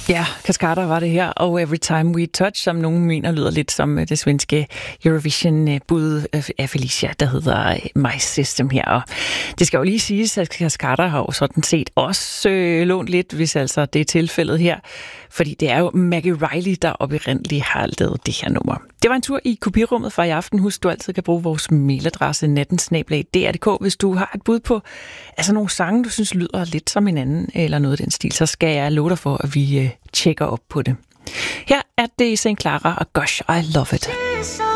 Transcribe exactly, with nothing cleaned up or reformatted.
Ja, Cascada var det her, og Every Time We Touch, som nogen mener lyder lidt som det svenske Eurovision-bud af Felicia, der hedder My System her. Og det skal jo lige siges, at Cascada har jo sådan set også øh, lånt lidt, hvis altså det er tilfældet her, fordi det er jo Maggie Reilly, der oprindeligt har lavet det her nummer. Det var en tur i kopirummet fra i aften. Husk, du altid kan bruge vores mailadresse natten snabel-a d r punktum d k, hvis du har et bud på altså nogle sange, du synes lyder lidt som hinanden, eller noget af den stil, så skal jeg love dig for, at vi øh, tjekker op på det. Her er det Saint Clara og Gosh, I Love It.